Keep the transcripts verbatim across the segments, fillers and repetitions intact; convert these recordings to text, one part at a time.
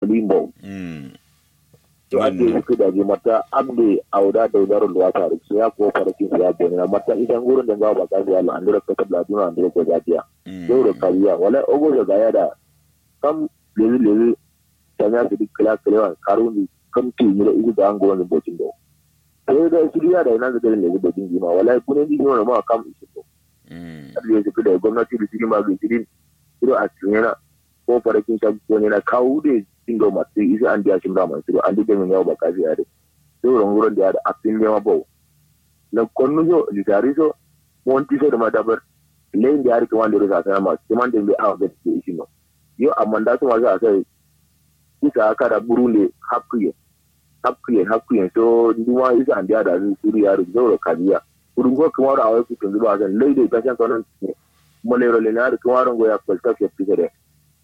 limbo mm to ande ku da ji mata abde auda da udaro luwata da ya ko farki ya bone mata idan gurin da ga ba ka ji Allah andira ka tabla duna andira ko jajiya dole kariya wala ogo da gaya da kam lele lele tanya da kila kila karuni kam ti ni da ido da ango wani bocin do sai da shiriya da nan da lele bocin jima wala kunen ji ne ma kam shi to mm har yanzu da gwamnati da shiri ma ga shiri iro a cikin ko farkin shan ko ne na kawo da indo masu isi an biya shi da masu an duk da yawa ba kafi yare sai ran gurin da ya da afin ne ma bau na konnu zo litari so monti so da madabar lain da ya rike wanda ya sa ma sai man da bai awa da shi no yo amma da su ma za sai isa aka da burule hakuye hakuye hakuye so duwa isa an biya da su suri ya rike zo kabiya kurun ko kuma da awai ku tun zuwa zan laide ta san kanan mo le ro le na kuma ran go ya falta ke fike da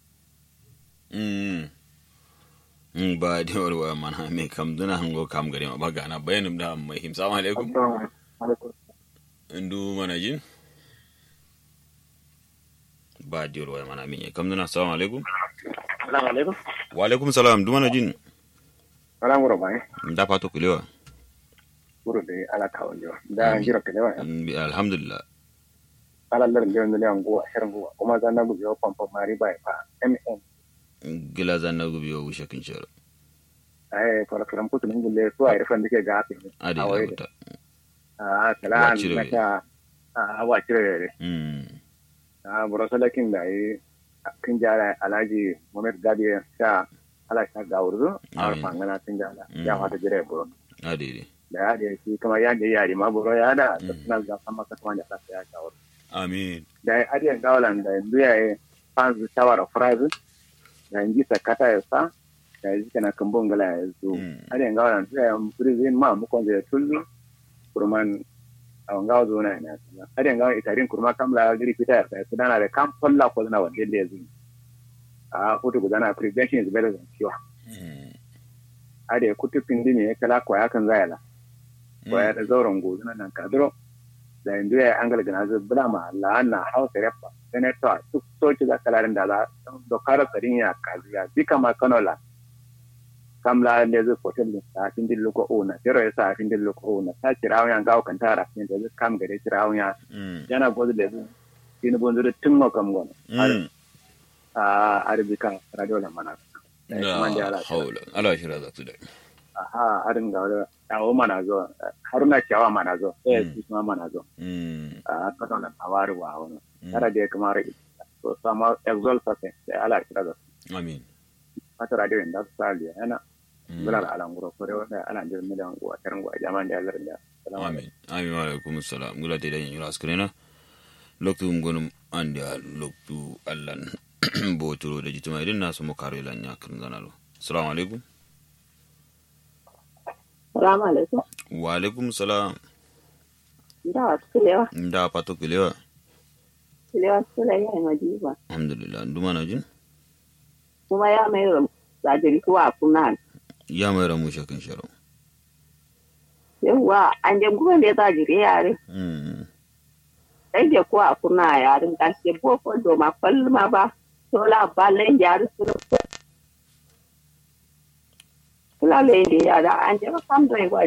mm Mm, ba da warwa mana me kam duna hango kam gare ma baga na bayanin da mai him salamu alaikum indu mana jin ba da warwa mana me kam duna salamu alaikum salamu alaikum wa alaikum salam du mana jin ala ngoro bai da pato kulewa guru de ala kawjo da jira kulewa alhamdulillah ala lar de ne ango herin go kuma zanna bu yo pampa mari bai fa mm gila zanna gubi yo wushe kin shero ai ko la karam putu ngule so ai refan dike ga api adi da buta ah kala na ka ah wa cire mm ah borosala kin dai kin jara alaji Muhammad Gadi sha ala ka ga urdu ar fangana kin jara ya fata jire boro adi da ya shi kuma ya je yari ma boro ya da na ga sama ka kuma da ta ya ga urdu amin da adi an gawalan da nduya fans tawara phrase na inji sakata ya sa da yi kana kambon gala ya zo har yanga wannan sai am prison ma mu kon da tullu kurman awan gawo zo na ina har yanga itarin kurma kamla giri fita ya sai dana da kam falla ko na wanda da yazo a kutu gudana prevention is better than cure har ya kutu pindi ne kala ko ya kan zayala ko ya da zauren gozo nan kadro da inda ya angal gana zo bulama Allah na hausa rafa senator duk soci da kalarin da za dokar sarin ya kaziya bika ma kanola kamla ne zai fotel da safin din loko ona tero ya safin din loko ona ta kirawo yan gawo kan tara ne da zai kam gare kirawo ya yana gozu da zai tin bonzo da tungo kam gona a arbika radio la mana kuma da haula ala shira za tu da aha harin ga wala dawo mana zo haruna ciyawa mana zo sai su kuma mana zo a kanola awari wa wannan tara da kamar so sama exalt sai ala kira da amin mata radio inda sali yana bular alanguro kore wanda ala jir miliyan go atarin go jaman da Allah da amin amin wa alaikum assalam gula te da yin ras krena loktu ngonum anda loktu allan botoro da jituma idan nasu mu kare lan ya kan zanalo assalamu alaikum assalamu alaikum wa alaikum salam da kulewa da pato kulewa kulewa sura ya majiba alhamdulillah nduma na jin kuma ya mai zajiri kuwa kunan ya mai ramu shakin sharo yawa an je gurin da zajiri yare mm sai je kuwa kuna yarin da ke boko do ma falma ba to la balen yare su kula le yara an je kam da